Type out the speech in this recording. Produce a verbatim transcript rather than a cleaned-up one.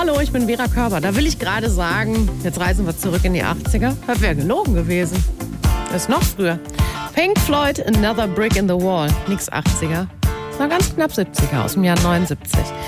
Hallo, ich bin Vera Körber. Da will ich gerade sagen, jetzt reisen wir zurück in die achtziger. Das wäre gelogen gewesen. Das ist noch früher. Pink Floyd, Another Brick in the Wall. Nix achtziger. Das war ganz knapp siebziger, aus dem Jahr neunundsiebzig.